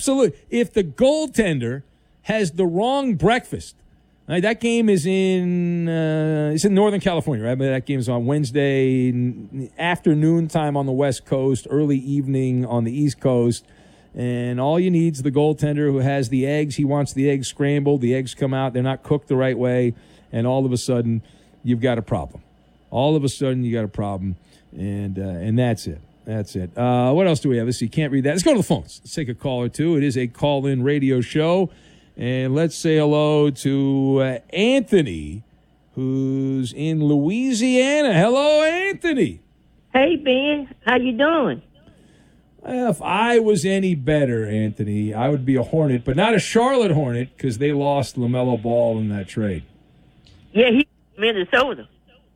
absolutely. If the goaltender has the wrong breakfast, right, that game is it's in Northern California, right? But that game is on Wednesday afternoon time on the West Coast, early evening on the East Coast. And all you need is the goaltender who has the eggs. He wants the eggs scrambled. The eggs come out. They're not cooked the right way. And all of a sudden, you've got a problem. All of a sudden, you got a problem. And that's it. That's it. What else do we have? Let's see. Can't read that. Let's go to the phones. Let's take a call or two. It is a call-in radio show. And let's say hello to Anthony, who's in Louisiana. Hello, Anthony. Hey, Ben. How you doing? If I was any better, Anthony, I would be a Hornet, but not a Charlotte Hornet because they lost LaMelo Ball in that trade. Yeah, he's Minnesota.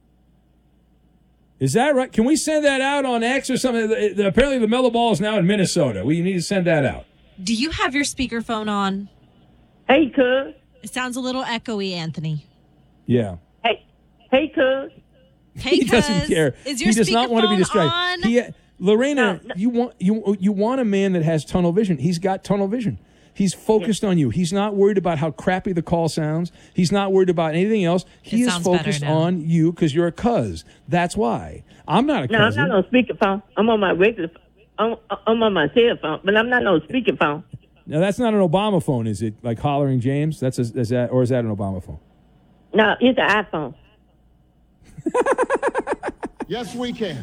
Is that right? Can we send that out on X or something? Apparently LaMelo Ball is now in Minnesota. We need to send that out. Do you have your speakerphone on? Hey, cuz. It sounds a little echoey, Anthony. Yeah. Hey, cuz. Hey, he doesn't care. Is your he does not want to be distracted. on? Lorena, No. you want a man that has tunnel vision. He's got tunnel vision. He's focused on you. He's not worried about how crappy the call sounds. He's not worried about anything else. He is focused on you because you're a cuz. That's why. I'm not a cousin. No, I'm not on speakerphone. I'm on my regular I'm on my cell phone, but I'm not on speakerphone. Now, that's not an Obama phone, is it? Like Hollering James? Or is that an Obama phone? No, it's an iPhone. Yes, we can.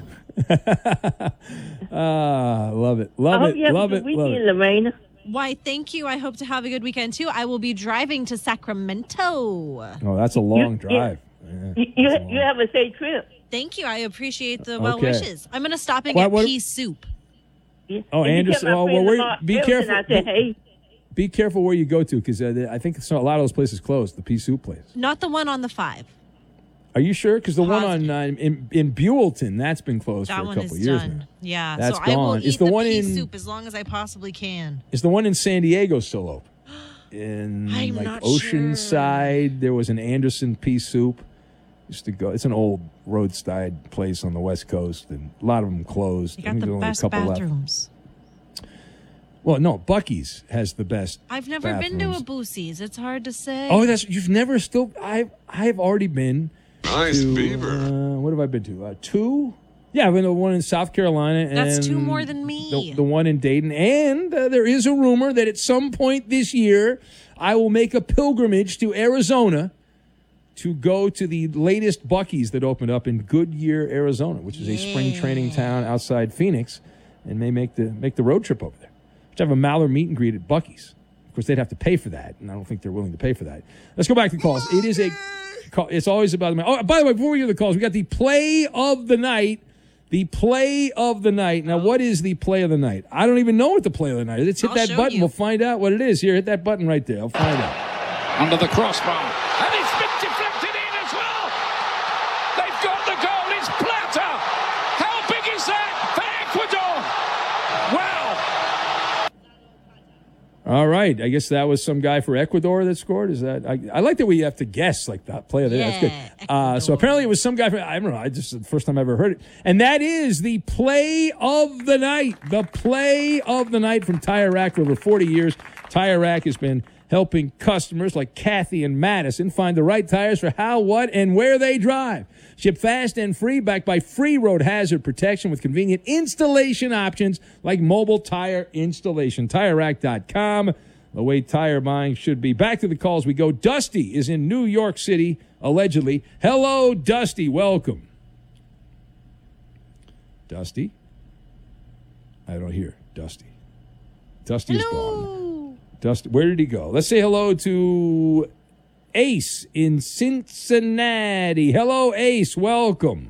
Love it. I hope you have a good weekend, Lorena. Why, thank you. I hope to have a good weekend, too. I will be driving to Sacramento. Oh, that's a long drive. You have a safe trip. Thank you. I appreciate the well wishes. I'm going to stop and What- get pea soup. Oh, Anderson. Be careful. I said, hey. Be careful where you go to because I think a lot of those places closed, the pea soup place. Not the one on the 5. Are you sure? Because the one on in Buellton, that's been closed That for a one couple is years done. now. Yeah, That's so gone. I will Is eat the the one pea in- soup as long as I possibly can. Is the one in San Diego still open? In I'm like not Oceanside, there was an Anderson pea soup. Used to go. It's an old roadside place on the West Coast, and a lot of them closed. You I got think the there's only a best couple left. bathrooms. Well, no, Buc-ee's has the best. I've never been to bathrooms. a Boosie's. It's hard to say. Oh, you've never still. I've already been. Nice to, beaver. What have I been to? 2. Yeah, I've been to one in South Carolina. That's and 2 more than me. The one in Dayton. And there is a rumor that at some point this year, I will make a pilgrimage to Arizona to go to the latest Buc-ee's that opened up in Goodyear, Arizona, which is a spring training town outside Phoenix, and may make the road trip over there. Which have a Maller meet and greet at Buc-ee's. Of course, they'd have to pay for that, and I don't think they're willing to pay for that. Let's go back to the calls. It is a call. It's always about the. Oh, by the way, before we get to the calls, we got the play of the night. The play of the night. Now, what is the play of the night? I don't even know what the play of the night is. Let's hit I'll that show button. you. We'll find out what it is. Here, hit that button right there. I'll find out. Under the crossbar. And it's been deflected in as well. They've got the goal. It's Plata. How big is that for Ecuador? Wow. All right. I guess that was some guy for Ecuador that scored. Is that? I like that we have to guess like that play of the night. That's good. So apparently it was some guy from, I don't know. It's the first time I ever heard it. And that is the play of the night. The play of the night from Tire Rack for over 40 years. Tire Rack has been helping customers like Kathy and Madison find the right tires for how, what, and where they drive. Ship fast and free, backed by free road hazard protection with convenient installation options like mobile tire installation. TireRack.com, the way tire buying should be. Back to the calls we go. Dusty is in New York City, allegedly. Hello, Dusty. Welcome. Dusty? I don't hear Dusty. Dusty's gone. Dusty, where did he go? Let's say hello to Ace in Cincinnati. Hello, Ace. Welcome.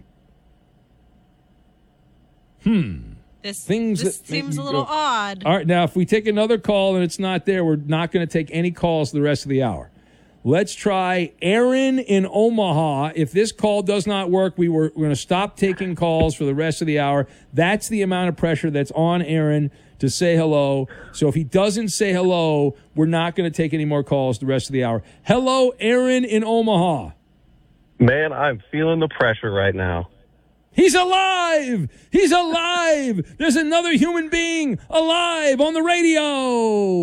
This Things that make seems you a little go- odd. All right, now, if we take another call and it's not there, we're not going to take any calls the rest of the hour. Let's try Aaron in Omaha. If this call does not work, we're going to stop taking calls for the rest of the hour. That's the amount of pressure that's on Aaron to say hello. So if he doesn't say hello, we're not going to take any more calls the rest of the hour. Hello, Aaron in Omaha. Man, I'm feeling the pressure right now. He's alive! He's alive! There's another human being alive on the radio!